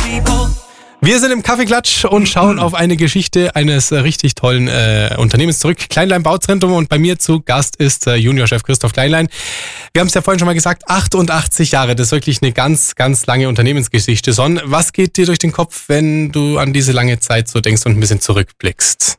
Wir sind im Kaffeeklatsch und schauen auf eine Geschichte eines richtig tollen Unternehmens zurück. Kleinlein Bauzentrum, und bei mir zu Gast ist Juniorchef Christoph Kleinlein. Wir haben es ja vorhin schon mal gesagt, 88 Jahre, das ist wirklich eine ganz, ganz lange Unternehmensgeschichte. Son, was geht dir durch den Kopf, wenn du an diese lange Zeit so denkst und ein bisschen zurückblickst?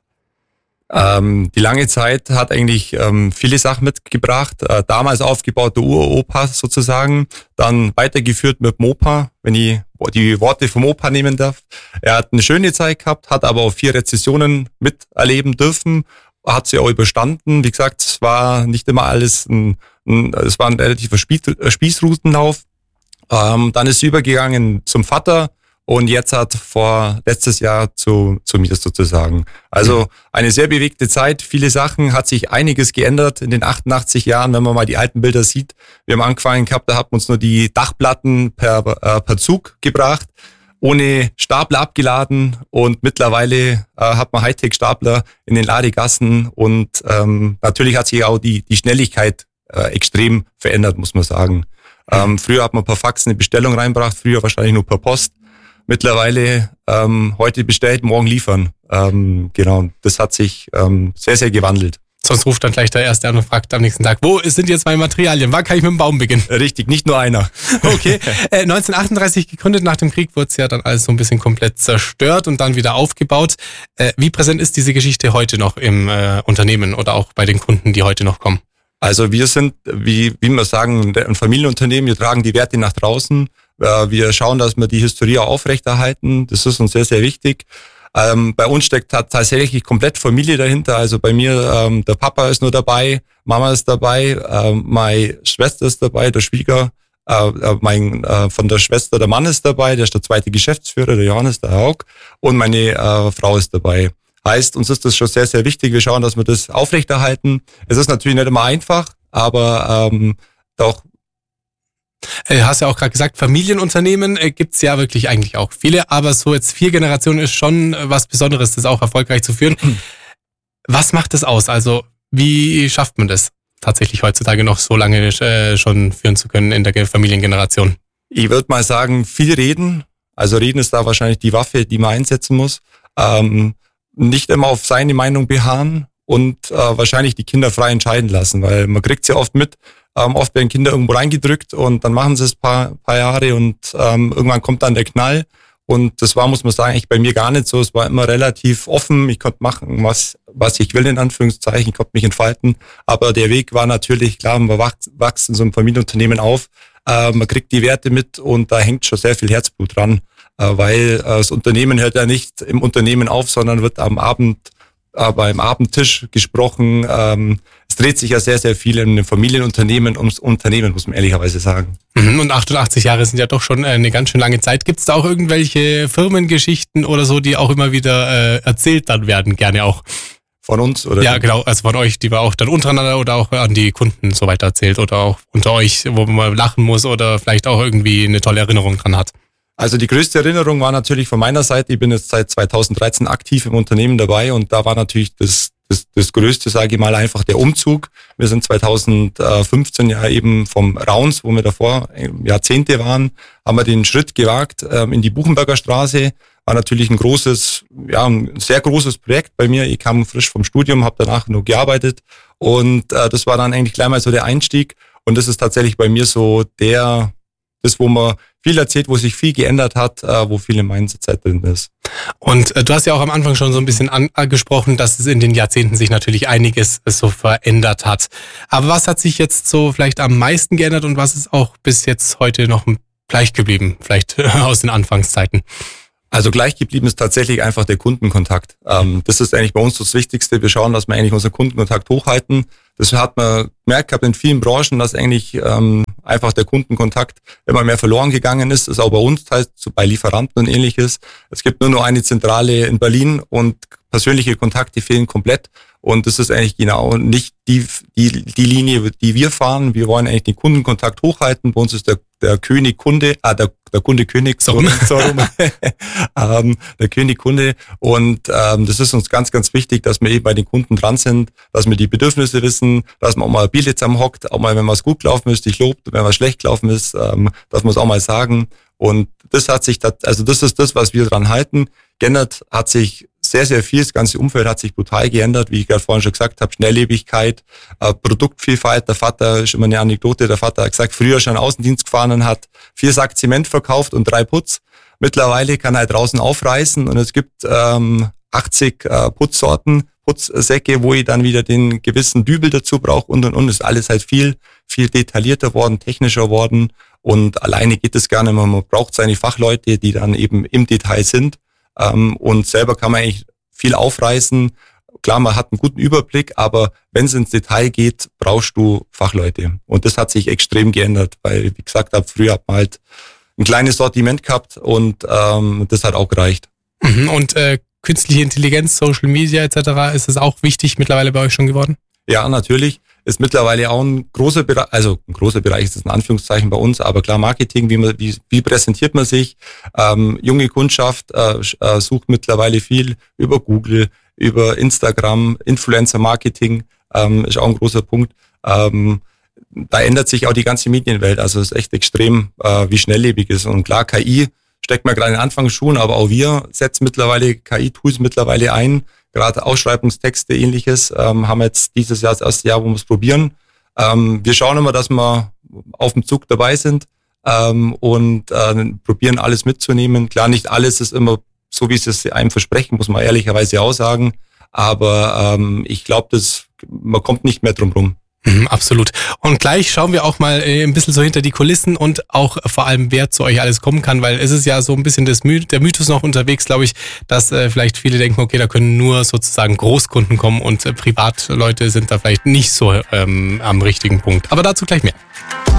Die lange Zeit hat eigentlich viele Sachen mitgebracht. Damals aufgebaut der Uropa sozusagen, dann weitergeführt mit dem Opa, wenn ich die Worte vom Opa nehmen darf. Er hat eine schöne Zeit gehabt, hat aber auch 4 Rezessionen miterleben dürfen, hat sie auch überstanden. Wie gesagt, es war nicht immer alles es war ein relativer Spießrutenlauf. Dann ist sie übergegangen zum Vater. Und jetzt letztes Jahr zu mir sozusagen. Also eine sehr bewegte Zeit, viele Sachen, hat sich einiges geändert in den 88 Jahren, wenn man mal die alten Bilder sieht. Wir haben angefangen gehabt, da hat man uns nur die Dachplatten per Zug gebracht, ohne Stapler abgeladen, und mittlerweile hat man Hightech-Stapler in den Ladegassen, und natürlich hat sich auch die Schnelligkeit extrem verändert, muss man sagen. Früher hat man per Fax eine Bestellung reingebracht, früher wahrscheinlich nur per Post. Mittlerweile heute bestellt, morgen liefern. Genau, das hat sich sehr, sehr gewandelt. Sonst ruft dann gleich der Erste an und fragt am nächsten Tag, wo sind jetzt meine Materialien? Wann kann ich mit dem Baum beginnen? Richtig, nicht nur einer. Okay, 1938 gegründet, nach dem Krieg wurde es ja dann alles so ein bisschen komplett zerstört und dann wieder aufgebaut. Wie präsent ist diese Geschichte heute noch im Unternehmen oder auch bei den Kunden, die heute noch kommen? Also wir sind, wie wir sagen, ein Familienunternehmen, wir tragen die Werte nach draußen. Wir schauen, dass wir die Historie aufrechterhalten. Das ist uns sehr, sehr wichtig. Bei uns steckt tatsächlich komplett Familie dahinter. Also bei mir, der Papa ist nur dabei, Mama ist dabei, meine Schwester ist dabei, der Schwieger, von der Schwester der Mann ist dabei, der ist der 2. Geschäftsführer, der Johannes, der Haug, und meine Frau ist dabei. Heißt, uns ist das schon sehr, sehr wichtig. Wir schauen, dass wir das aufrechterhalten. Es ist natürlich nicht immer einfach, aber doch. Du hast ja auch gerade gesagt, Familienunternehmen gibt's ja wirklich eigentlich auch viele, aber so jetzt 4 Generationen ist schon was Besonderes, das auch erfolgreich zu führen. Was macht das aus? Also wie schafft man das tatsächlich heutzutage noch so lange schon führen zu können in der Familiengeneration? Ich würde mal sagen, viel reden. Also reden ist da wahrscheinlich die Waffe, die man einsetzen muss. Nicht immer auf seine Meinung beharren und wahrscheinlich die Kinder frei entscheiden lassen, weil man kriegt ja oft mit, oft werden Kinder irgendwo reingedrückt und dann machen sie es ein paar Jahre und irgendwann kommt dann der Knall, und das war, muss man sagen, eigentlich bei mir gar nicht so. Es war immer relativ offen, ich konnte machen, was ich will, in Anführungszeichen, ich konnte mich entfalten, aber der Weg war natürlich, klar, man wächst in so einem Familienunternehmen auf, man kriegt die Werte mit und da hängt schon sehr viel Herzblut dran. Weil das Unternehmen hört ja nicht im Unternehmen auf, sondern wird am Abend beim Abendtisch gesprochen. Es dreht sich ja sehr, sehr viel in einem Familienunternehmen ums Unternehmen, muss man ehrlicherweise sagen. Und 88 Jahre sind ja doch schon eine ganz schön lange Zeit. Gibt es da auch irgendwelche Firmengeschichten oder so, die auch immer wieder erzählt dann werden, gerne auch? Von uns, oder? Ja, genau, also von euch, die wir auch dann untereinander oder auch an die Kunden so weiter erzählt oder auch unter euch, wo man lachen muss oder vielleicht auch irgendwie eine tolle Erinnerung dran hat. Also die größte Erinnerung war natürlich von meiner Seite, ich bin jetzt seit 2013 aktiv im Unternehmen dabei, und da war natürlich das Größte, sage ich mal, einfach der Umzug. Wir sind 2015 ja eben vom Rauns, wo wir davor Jahrzehnte waren, haben wir den Schritt gewagt in die Buchenberger Straße. War natürlich ein sehr großes Projekt bei mir. Ich kam frisch vom Studium, habe danach nur gearbeitet, und das war dann eigentlich gleich mal so der Einstieg, und das ist tatsächlich bei mir so das, wo man viel erzählt, wo sich viel geändert hat, wo viel im Mindset drin ist. Und du hast ja auch am Anfang schon so ein bisschen angesprochen, dass es in den Jahrzehnten sich natürlich einiges so verändert hat. Aber was hat sich jetzt so vielleicht am meisten geändert und was ist auch bis jetzt heute noch gleich geblieben, vielleicht aus den Anfangszeiten? Also gleich geblieben ist tatsächlich einfach der Kundenkontakt. Das ist eigentlich bei uns das Wichtigste. Wir schauen, dass wir eigentlich unseren Kundenkontakt hochhalten. Das hat man gemerkt gehabt in vielen Branchen, dass eigentlich einfach der Kundenkontakt immer mehr verloren gegangen ist. Das ist auch bei uns, das heißt bei Lieferanten und ähnliches. Es gibt nur noch eine Zentrale in Berlin und persönliche Kontakte fehlen komplett. Und das ist eigentlich genau nicht die Linie, die wir fahren. Wir wollen eigentlich den Kundenkontakt hochhalten. Bei uns ist der König Kunde, der Kunde König, so rum. Der König Kunde. Und das ist uns ganz, ganz wichtig, dass wir eben bei den Kunden dran sind, dass wir die Bedürfnisse wissen, dass man auch mal ein Bier zusammen hockt, auch mal, wenn was gut gelaufen ist, dich lobt, wenn was schlecht gelaufen ist, dass wir es auch mal sagen. Und das ist das, was wir dran halten. Geändert hat sich sehr, sehr viel. Das ganze Umfeld hat sich brutal geändert, wie ich gerade vorhin schon gesagt habe. Schnelllebigkeit, Produktvielfalt. Der Vater, ist immer eine Anekdote, der Vater hat gesagt, früher schon Außendienst gefahren und hat 4 Sack Zement verkauft und 3 Putz. Mittlerweile kann er draußen aufreißen und es gibt 80 Putzsorten, Putzsäcke, wo ich dann wieder den gewissen Dübel dazu brauche und. Ist alles halt viel, viel detaillierter worden, technischer worden und alleine geht es gar nicht mehr. Man braucht seine Fachleute, die dann eben im Detail sind und selber kann man eigentlich viel aufreißen. Klar, man hat einen guten Überblick, aber wenn es ins Detail geht, brauchst du Fachleute. Und das hat sich extrem geändert, weil, wie gesagt habe, früher hat man halt ein kleines Sortiment gehabt und das hat auch gereicht. Und künstliche Intelligenz, Social Media etc., ist es auch wichtig mittlerweile bei euch schon geworden? Ja, natürlich. Ist mittlerweile auch ein großer Bereich, also ein großer Bereich ist das in Anführungszeichen bei uns, aber klar, Marketing, wie präsentiert man sich? Junge Kundschaft sucht mittlerweile viel über Google, über Instagram, Influencer-Marketing ist auch ein großer Punkt. Da ändert sich auch die ganze Medienwelt, also es ist echt extrem, wie schnelllebig ist. Und klar, KI steckt man gerade in den Anfangsschuhen, aber auch wir setzen mittlerweile KI-Tools mittlerweile ein, gerade Ausschreibungstexte, ähnliches, haben jetzt dieses Jahr das erste Jahr, wo wir es probieren. Wir schauen immer, dass wir auf dem Zug dabei sind und probieren alles mitzunehmen. Klar, nicht alles ist immer so, wie sie es einem versprechen, muss man ehrlicherweise auch sagen, aber ich glaube, man kommt nicht mehr drum rum. Absolut. Und gleich schauen wir auch mal ein bisschen so hinter die Kulissen und auch vor allem, wer zu euch alles kommen kann, weil es ist ja so ein bisschen der Mythos noch unterwegs, glaube ich, dass vielleicht viele denken, okay, da können nur sozusagen Großkunden kommen und Privatleute sind da vielleicht nicht so am richtigen Punkt. Aber dazu gleich mehr.